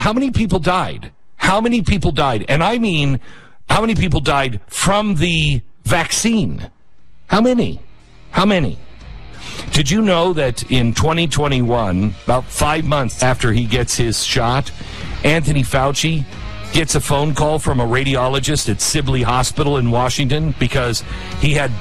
how many people died? How many people died? And I mean, how many people died from the vaccine? How many? How many? Did you know that in 2021, about 5 months after he gets his shot, Anthony Fauci gets a phone call from a radiologist at Sibley Hospital in Washington because he had